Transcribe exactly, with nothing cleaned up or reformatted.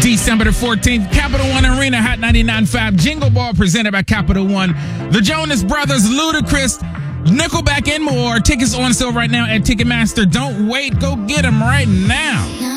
December the fourteenth, Capital One Arena, Hot ninety-nine point five, Jingle Ball presented by Capital One. The Jonas Brothers, Ludacris, Nickelback, and more. Tickets on sale right now at Ticketmaster. Don't wait. Go get them right now.